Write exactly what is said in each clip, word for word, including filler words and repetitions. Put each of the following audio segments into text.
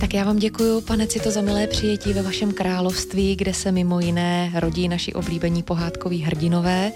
Tak já vám děkuju, pane Cito, za milé přijetí ve vašem království, kde se mimo jiné rodí naši oblíbení pohádkoví hrdinové.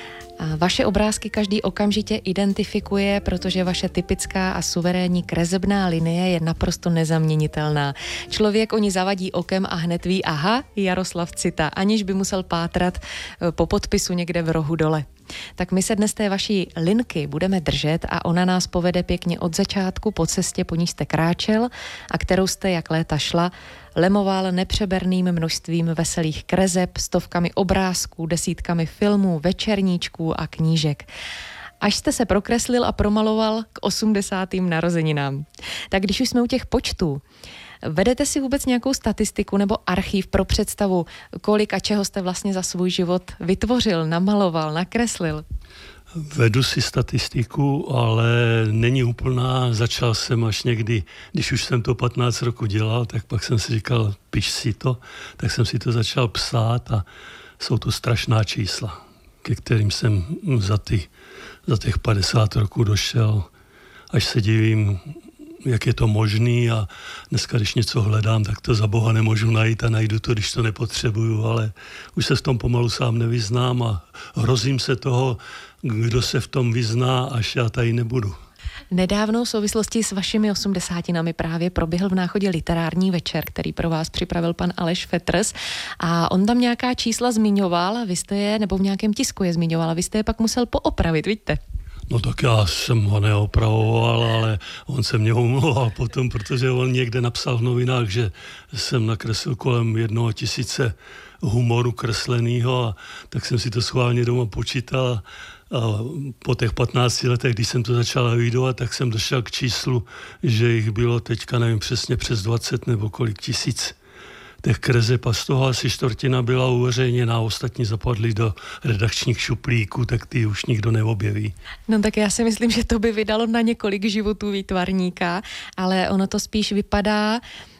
A vaše obrázky každý okamžitě identifikuje, protože vaše typická a suverénní kresebná linie je naprosto nezaměnitelná. Člověk o ní zavadí okem a hned ví, aha, Jaroslav Cita, aniž by musel pátrat po podpisu někde v rohu dole. Tak my se dnes té vaší linky budeme držet a ona nás povede pěkně od začátku po cestě, po níž jste kráčel a kterou jste, jak léta šla, lemoval nepřeberným množstvím veselých kreseb, stovkami obrázků, desítkami filmů, večerníčků a knížek. Až jste se prokreslil a promaloval k osmdesátým narozeninám. Tak když už jsme u těch počtů, vedete si vůbec nějakou statistiku nebo archiv pro představu, kolik a čeho jste vlastně za svůj život vytvořil, namaloval, nakreslil? Vedu si statistiku, ale není úplná. Začal jsem až někdy, když už jsem to patnáct roku dělal, tak pak jsem si říkal, piš si to, tak jsem si to začal psát a jsou to strašná čísla, ke kterým jsem za, ty, za těch padesát roků došel, až se divím, jak je to možný a dneska, když něco hledám, tak to za boha nemůžu najít a najdu to, když to nepotřebuju, ale už se v tom pomalu sám nevyznám a hrozím se toho, kdo se v tom vyzná, až já tady nebudu. Nedávno v souvislosti s vašimi osmdesátinami právě proběhl v Náchodě literární večer, který pro vás připravil pan Aleš Fetrs a on tam nějaká čísla zmiňoval a vy jste je, nebo v nějakém tisku je zmiňoval a vy jste je pak musel poopravit, vidíte? No tak já jsem ho neopravoval, ale on se mě omlouval potom, protože on někde napsal v novinách, že jsem nakreslil kolem jednoho tisíce humoru kreslenýho a tak jsem si to schválně doma počítal a po těch patnácti letech, když jsem to začal evidovat, tak jsem došel k číslu, že jich bylo teďka nevím přesně přes dvacet nebo kolik tisíc těch kreseb a z toho asi čtvrtina byla uveřejněná, ostatní zapadly do redakčních šuplíků, tak ty už nikdo neobjeví. No tak já si myslím, že to by vydalo na několik životů výtvarníka, ale ono to spíš vypadá,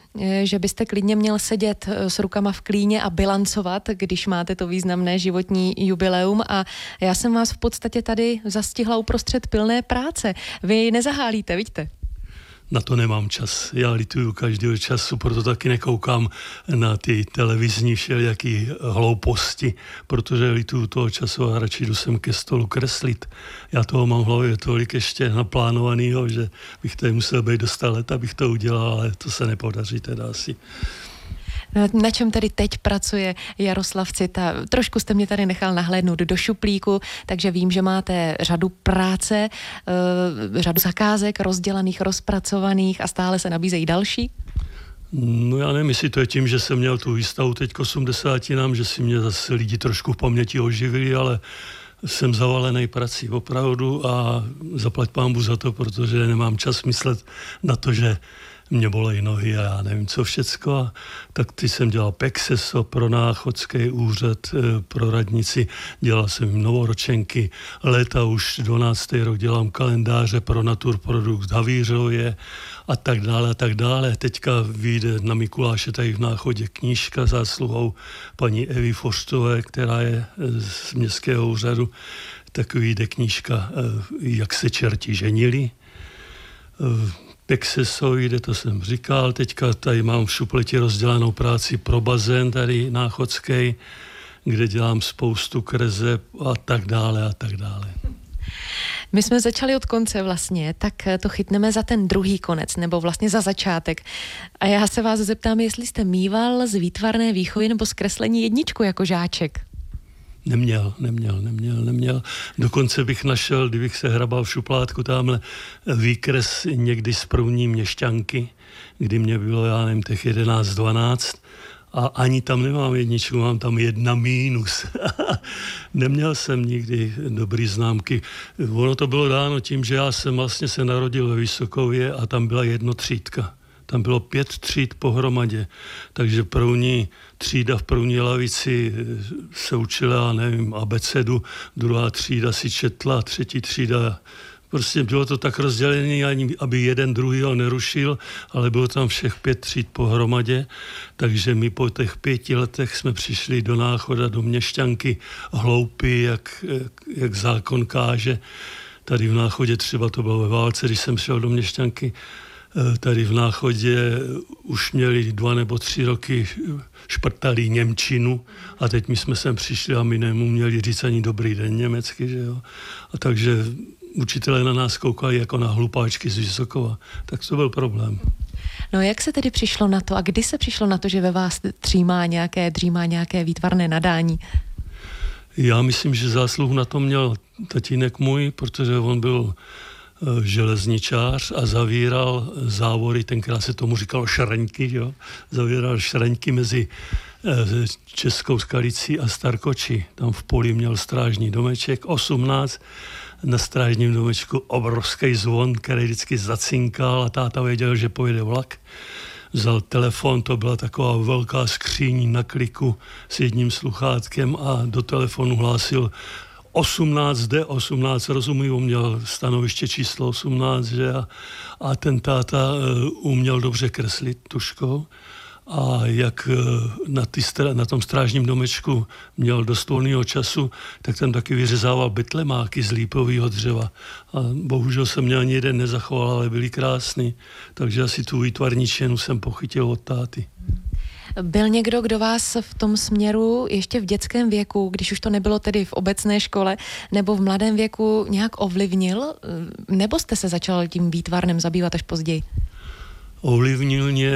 že byste klidně měl sedět s rukama v klíně a bilancovat, když máte to významné životní jubileum a já jsem vás v podstatě tady zastihla uprostřed pilné práce. Vy nezahálíte, vidíte? Na to nemám čas. Já lituju každého času, proto taky nekoukám na ty televizní všelijaký hlouposti, protože lituju toho času a radši jdu sem ke stolu kreslit. Já toho mám v hlavě tolik ještě naplánovanýho, že bych tady musel být do sta let, abych to udělal, ale to se nepodaří teda asi. Na čem tedy teď pracuje Jaroslav Cita? Trošku jste mě tady nechal nahlédnout do šuplíku, takže vím, že máte řadu práce, řadu zakázek rozdělaných, rozpracovaných a stále se nabízejí další? No já nevím, jestli to je tím, že jsem měl tu výstavu teď k osmdesátinám, že si mě zase lidi trošku v paměti oživili, ale jsem zavalený prací opravdu a zaplať pánbu za to, protože nemám čas myslet na to, že mě bolej nohy a já nevím co všecko. A tak ty jsem dělal Pexeso pro Náchodský úřad, pro radnici, dělal jsem novoročenky, léta už dvanáctý rok dělám kalendáře pro Naturprodukt Havířově a tak dále a tak dále. Teďka vyjde na Mikuláše tady v Náchodě knížka zásluhou paní Evy Forstové, která je z městského úřadu, tak vyjde knížka Jak se čerti ženili. Pexesoide, to jsem říkal, teďka tady mám v šupletě rozdělanou práci pro bazén tady náchodský, kde dělám spoustu kreseb a tak dále a tak dále. My jsme začali od konce vlastně, tak to chytneme za ten druhý konec, nebo vlastně za začátek. A já se vás zeptám, jestli jste mýval z výtvarné výchovy nebo z kreslení jedničku jako žáček. Neměl, neměl, neměl, neměl. Dokonce bych našel, kdybych se hrabal v šuplátku, tamhle výkres někdy z první měšťanky, kdy mě bylo, já nevím, těch jedenáct, dvanáct a ani tam nemám jedničku, mám tam jedna mínus. Neměl jsem nikdy dobrý známky. Ono to bylo dáno tím, že já jsem vlastně se narodil ve Vysokově a tam byla jednotřídka. Tam bylo pět tříd pohromadě, takže první třída v první lavici se učila, nevím, abecedu, druhá třída si četla, třetí třída, prostě bylo to tak rozdělené, aby jeden druhýho nerušil, ale bylo tam všech pět tříd pohromadě, takže my po těch pěti letech jsme přišli do Náchoda, do měšťanky, hloupí, jak, jak, jak zákon káže. Tady v Náchodě třeba to bylo ve válce, když jsem šel do měšťanky, tady v Náchodě už měli dva nebo tři roky šprtali němčinu a teď my jsme sem přišli a my neuměli říct ani dobrý den německy, že jo. A takže učitelé na nás koukali jako na hlupáčky z Vysokova. Tak to byl problém. No jak se tedy přišlo na to a kdy se přišlo na to, že ve vás dřímá nějaké, dřímá nějaké výtvarné nadání? Já myslím, že zásluhu na to měl tatínek můj, protože on byl železničář a zavíral závory, tenkrát se tomu říkalo šraňky, jo? Zavíral šraňky mezi Českou Skalicí a Starkoči. Tam v poli měl strážní domeček, osmnáct, na strážním domečku obrovský zvon, který vždycky zacinkal a táta věděl, že pojede vlak. Vzal telefon, to byla taková velká skříň na kliku s jedním sluchátkem a do telefonu hlásil osmnáct D, osmnáct, rozumí, on měl stanoviště číslo osmnáct, že? A, a ten táta uh, uměl dobře kreslit tuškou a jak uh, na, ty, na tom strážním domečku měl dost volného času, tak tam taky vyřezával betlemáky z lípového dřeva. A bohužel se mě ani jeden nezachoval, ale byli krásný, takže asi tu výtvarničinu jsem pochytil od táty. Byl někdo, kdo vás v tom směru ještě v dětském věku, když už to nebylo tedy v obecné škole, nebo v mladém věku nějak ovlivnil? Nebo jste se začal tím výtvarnem zabývat až později? Ovlivnil mě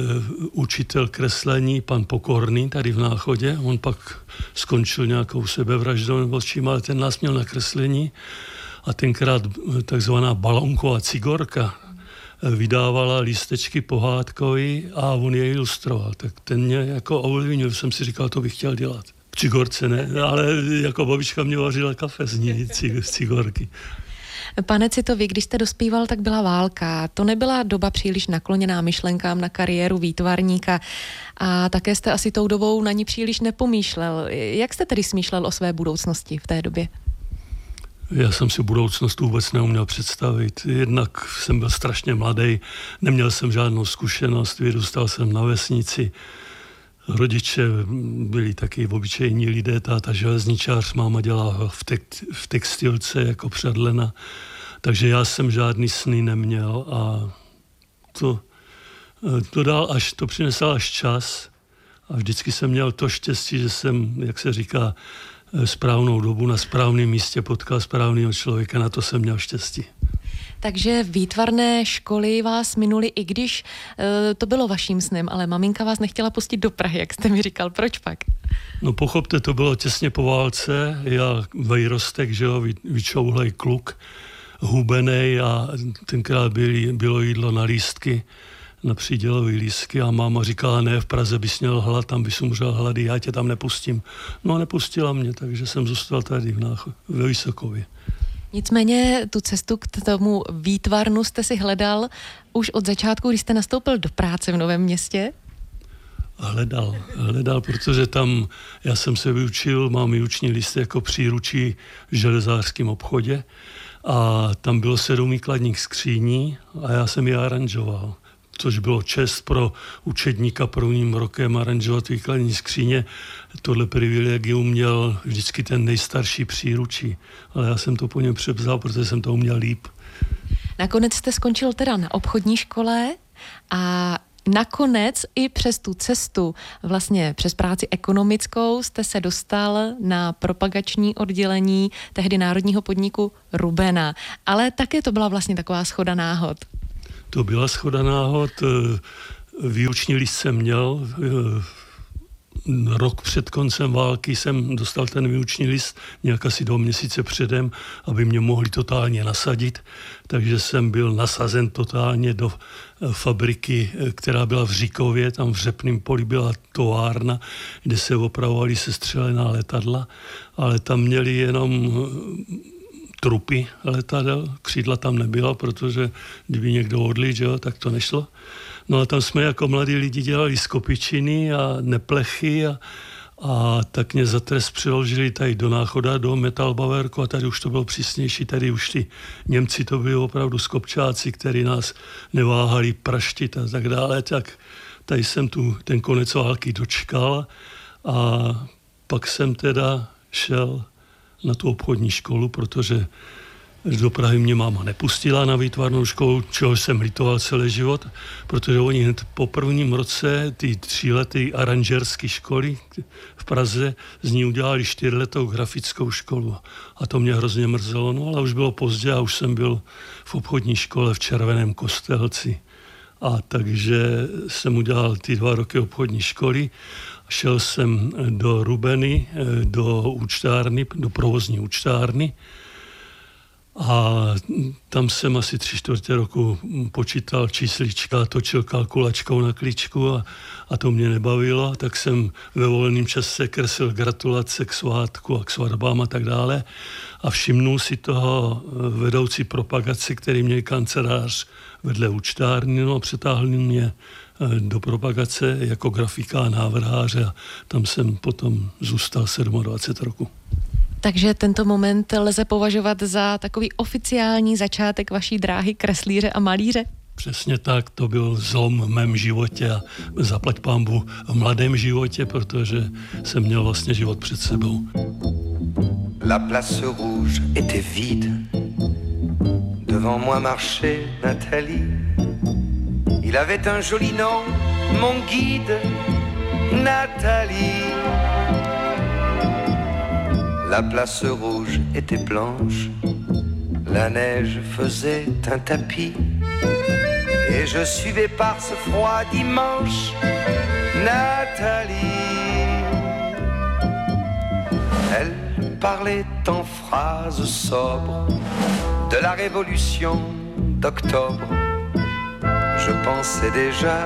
učitel kreslení, pan Pokorný, tady v Náchodě. On pak skončil nějakou sebevraždou nebo s čím, ale ten nás měl na kreslení. A tenkrát takzvaná balonková cigorka vydávala lístečky pohádkový a on je ilustroval. Tak ten mě jako ovlivnil, jsem si říkal, to bych chtěl dělat. Cigorce ne, ale jako babička mě vařila kafe z ní, z cigorky. Pane Citovi, když jste dospíval, tak byla válka. To nebyla doba příliš nakloněná myšlenkám na kariéru výtvarníka a také jste asi tou dobou na ní příliš nepomýšlel. Jak jste tedy smýšlel o své budoucnosti v té době? Já jsem si budoucnost vůbec neuměl představit. Jednak jsem byl strašně mladý, neměl jsem žádnou zkušenost, vyrůstal jsem na vesnici. Rodiče byli taky obyčejní lidé, táta železničář, máma dělala v, tek, v textilce jako předlena, takže já jsem žádný sny neměl a to, to dal až, to přinesl až čas a vždycky jsem měl to štěstí, že jsem, jak se říká, správnou dobu na správném místě potkal správného člověka, na to jsem měl štěstí. Takže výtvarné školy vás minuly, i když e, to bylo vaším snem, ale maminka vás nechtěla pustit do Prahy, jak jste mi říkal. Proč pak? No pochopte, to bylo těsně po válce. Já vejrostek, že jo, vyčouhlej kluk, hubenej a tenkrát byly, bylo jídlo na lístky, na přídělový lístky a máma říkala, ne, v Praze bys měl hlad, tam bys umřel hlady, já tě tam nepustím. No a nepustila mě, takže jsem zůstal tady v Nácho, ve Vysokově. Nicméně tu cestu k tomu výtvarnu jste si hledal už od začátku, když jste nastoupil do práce v Novém Městě? Hledal, hledal, protože tam já jsem se vyučil, mám výuční listy jako příručí v železářském obchodě a tam bylo sedm výkladních skříní a já jsem je aranžoval. Což bylo čest pro učedníka prvním rokem aranžovat výkladní skříně. Tohle privilegium měl vždycky ten nejstarší příručí, ale já jsem to po něm převzal, protože jsem to uměl líp. Nakonec jste skončil teda na obchodní škole a nakonec i přes tu cestu, vlastně přes práci ekonomickou, jste se dostal na propagační oddělení tehdy národního podniku Rubena. Ale také to byla vlastně taková shoda náhod. To byla shoda náhod. Výuční list jsem měl. Rok před koncem války jsem dostal ten výuční list nějak asi dva měsíce předem, aby mě mohli totálně nasadit. Takže jsem byl nasazen totálně do fabriky, která byla v Říkově, tam v Řepném poli byla továrna, kde se opravovaly sestřelená letadla, ale tam měli jenom trupy letadel, křídla tam nebyla, protože kdyby někdo odlít, že jo, tak to nešlo. No a tam jsme jako mladí lidi dělali skopičiny a neplechy a, a tak mě za trest přiložili tady do Náchoda, do Metalbauerku a tady už to bylo přísnější, tady už ty Němci to byli opravdu skopčáci, kteří nás neváhali praštit a tak dále, tak tady jsem tu ten konec války dočkal a pak jsem teda šel na tu obchodní školu, protože do Prahy mě máma nepustila na výtvarnou školu, čeho jsem litoval celý život, protože oni hned po prvním roce ty tříleté aranžerské školy v Praze z ní udělali čtyřletou grafickou školu. A to mě hrozně mrzelo, no ale už bylo pozdě a už jsem byl v obchodní škole v Červeném Kostelci. A takže jsem udělal ty dva roky obchodní školy. Šel jsem do Rubeny, do účtárny, do provozní účtárny. A tam jsem asi tři čtvrtě roku počítal číslička, točil kalkulačkou na klíčku a, a to mě nebavilo. Tak jsem ve volném čase kreslil gratulace k svátku a k svatbám a tak dále. A všimnul si toho vedoucí propagace, který měl kancelář vedle účtárny, no a přetáhl mě do propagace jako grafika a návrháře a tam jsem potom zůstal dvacet sedm roku. Takže tento moment lze považovat za takový oficiální začátek vaší dráhy kreslíře a malíře? Přesně tak, to byl zlom v mém životě a zaplať pánbu v mladém životě, protože jsem měl vlastně život před sebou. La place rouge était vide. Devant moi marchait Nathalie. Il avait un joli nom, mon guide, Nathalie. La place rouge était blanche, la neige faisait un tapis, et je suivais par ce froid dimanche Nathalie. Elle parlait en phrases sobres de la révolution d'octobre. Je pensais déjà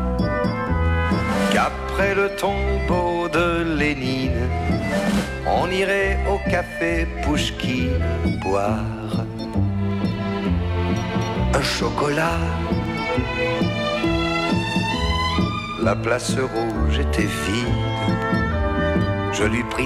qu'après le tombeau de Lénine, on irait au café Pouchkine boire un chocolat. La place rouge était vide. Je lui pris